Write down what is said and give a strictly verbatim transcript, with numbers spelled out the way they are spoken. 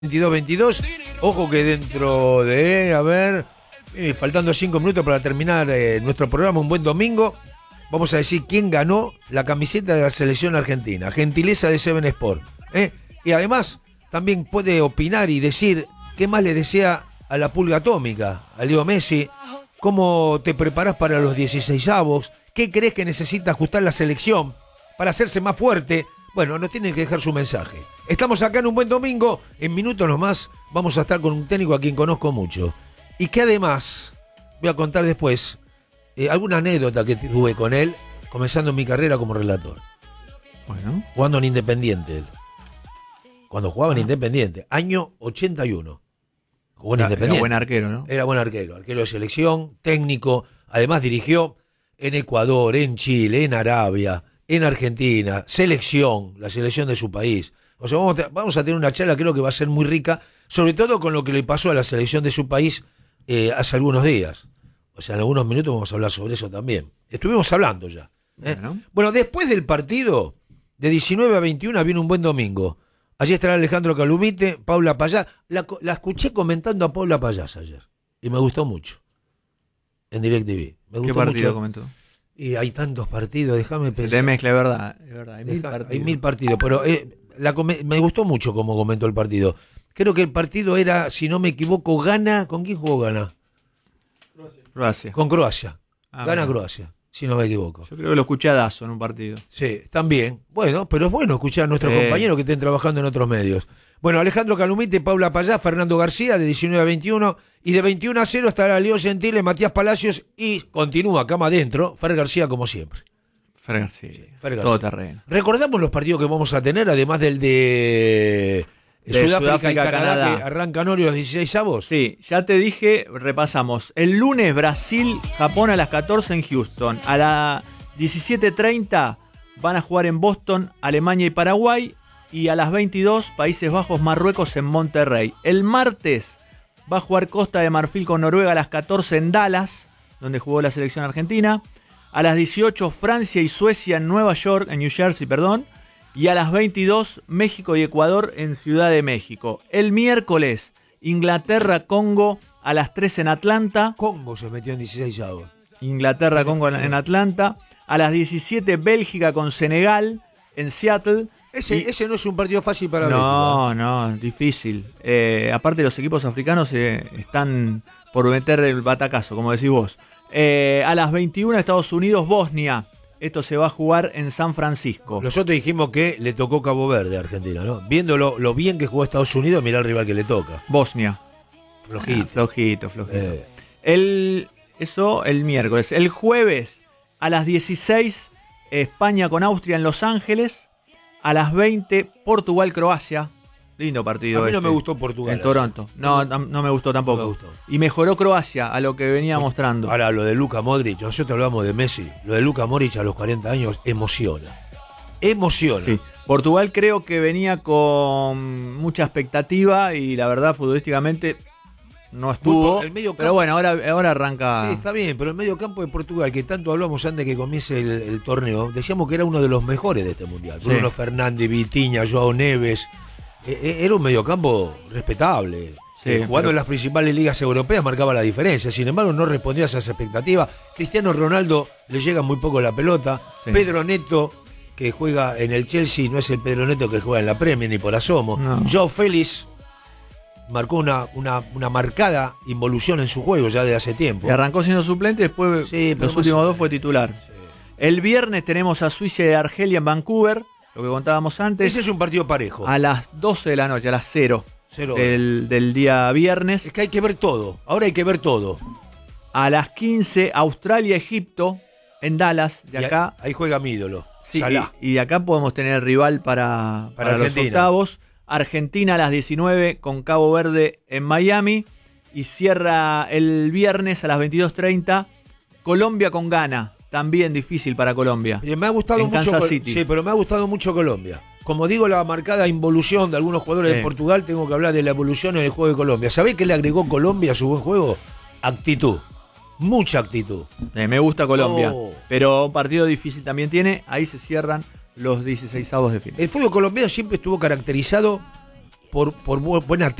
veintidós veintidós. Ojo que dentro de, a ver, eh, faltando cinco minutos para terminar eh, nuestro programa, un buen domingo, vamos a decir quién ganó la camiseta de la selección argentina. Gentileza de Seven Sport. ¿eh? Y además, también puede opinar y decir qué más le desea a la pulga atómica, a Leo Messi, cómo te preparás para los dieciseisavos, qué crees que necesita ajustar la selección para hacerse más fuerte. Bueno, nos tienen que dejar su mensaje. Estamos acá en un buen domingo. En minutos nomás vamos a estar con un técnico a quien conozco mucho. Y que además, voy a contar después, eh, alguna anécdota que tuve con él, comenzando mi carrera como relator. Bueno. Jugando en Independiente él. Cuando jugaba en ah. Independiente. Año ochenta y uno. Jugó en Era, Independiente. era buen arquero, ¿no? Era buen arquero. Arquero de selección, técnico. Además dirigió en Ecuador, en Chile, en Arabia, en Argentina, selección, la selección de su país. O sea, vamos a, vamos a tener una charla, creo que va a ser muy rica, sobre todo con lo que le pasó a la selección de su país eh, hace algunos días. O sea, en algunos minutos vamos a hablar sobre eso también. Estuvimos hablando ya. ¿eh? Bueno. bueno, después del partido, de diecinueve a veintiuno, viene un buen domingo. Allí estará Alejandro Calumite, Paula Payás. La, la escuché comentando a Paula Payás ayer. Y me gustó mucho. En DirecTV. Me gustó ¿Qué partido mucho. comentó? Y hay tantos partidos, déjame pensar. Se mezcla, es verdad, es verdad. Hay, mil hay mil partidos, pero eh, la, me gustó mucho cómo comentó el partido. Creo que el partido era, si no me equivoco, Ghana. ¿Con quién jugó Ghana? Croacia. Croacia. Con Croacia. Ah, Gana bueno. Croacia, si no me equivoco. Yo creo que lo escuché a Dazo en un partido. Sí, también. Bueno, pero es bueno escuchar a nuestros eh. compañeros que estén trabajando en otros medios. Bueno, Alejandro Calumite, Paula Payás, Fernando García, de diecinueve a veintiuno. Y de veintiuno a cero estará Leo Gentile, Matías Palacios y continúa cama adentro, Fer García como siempre. Fer García, sí, Fer García. Todo terreno. Recordamos los partidos que vamos a tener, además del de, de Sudáfrica, Sudáfrica y Canadá, Canadá, que arrancan hoy los dieciseisavos. Sí, ya te dije, repasamos. El lunes Brasil, Japón a las catorce en Houston. A las diecisiete treinta van a jugar en Boston, Alemania y Paraguay. Y a las veintidós, Países Bajos, Marruecos en Monterrey. El martes va a jugar Costa de Marfil con Noruega a las catorce en Dallas, donde jugó la selección argentina. A las dieciocho, Francia y Suecia en Nueva York, en New Jersey, perdón. Y a las veintidós, México y Ecuador en Ciudad de México. El miércoles, Inglaterra-Congo a las trece en Atlanta. Congo se metió en dieciseisavos. Inglaterra-Congo en Atlanta. A las diecisiete, Bélgica con Senegal en Seattle. Ese, y, ese no es un partido fácil para no, Bélgica. No, no, difícil. Eh, aparte los equipos africanos eh, están por meter el batacazo, como decís vos. Eh, a las veintiuna, Estados Unidos, Bosnia. Esto se va a jugar en San Francisco. Nosotros dijimos que le tocó Cabo Verde a Argentina, ¿no? Viendo lo, lo bien que jugó Estados Unidos, mirá el rival que le toca. Bosnia. Flojito. Ah, flojito, flojito. Eh. El, eso el miércoles. El jueves, a las dieciséis, España con Austria en Los Ángeles. A las veinte, Portugal-Croacia. Lindo partido. A mí no este, me gustó Portugal. En Toronto. No, no, no me gustó tampoco. No me gustó. Y mejoró Croacia a lo que venía mostrando. Ahora, lo de Luka Modric, nosotros hablamos de Messi. Lo de Luka Modric a los cuarenta años emociona. Emociona. Sí. Portugal creo que venía con mucha expectativa y la verdad, futbolísticamente no estuvo. El medio campo, pero bueno, ahora, ahora arranca. Sí, está bien, pero el medio campo de Portugal, que tanto hablamos antes de que comience el, el torneo, decíamos que era uno de los mejores de este mundial. Sí. Bruno Fernández, Vitinha, Joao Neves. Eh, era un mediocampo respetable. Sí, eh, jugando pero... en las principales ligas europeas marcaba la diferencia. Sin embargo, no respondía a esas expectativas. Cristiano Ronaldo le llega muy poco la pelota. Sí. Pedro Neto, que juega en el Chelsea, no es el Pedro Neto que juega en la Premier ni por asomo. No. Joao Félix marcó una, una, una marcada involución en su juego ya de hace tiempo. Y arrancó siendo suplente, después sí, los últimos dos fue titular. Sí. El viernes tenemos a Suiza y Argelia en Vancouver, lo que contábamos antes. Ese es un partido parejo. A las doce de la noche, a las cero, cero del, del día viernes. Es que hay que ver todo, ahora hay que ver todo. A las quince, Australia-Egipto en Dallas, de acá. Ahí, ahí juega mi ídolo, sí, Salah. Y, y de acá podemos tener el rival para, para, para los octavos. Argentina a las diecinueve con Cabo Verde en Miami. Y cierra el viernes a las veintidós treinta Colombia con Ghana. También difícil para Colombia. Y me ha gustado en mucho Kansas City. Sí, pero me ha gustado mucho Colombia. Como digo, la marcada involución de algunos jugadores sí. de Portugal, tengo que hablar de la evolución en el juego de Colombia. ¿Sabés qué le agregó Colombia a su buen juego? Actitud. Mucha actitud. Eh, me gusta Colombia. Oh. Pero partido difícil también tiene. Ahí se cierran los dieciseisavos de final. El fútbol colombiano siempre estuvo caracterizado por, por bu- buena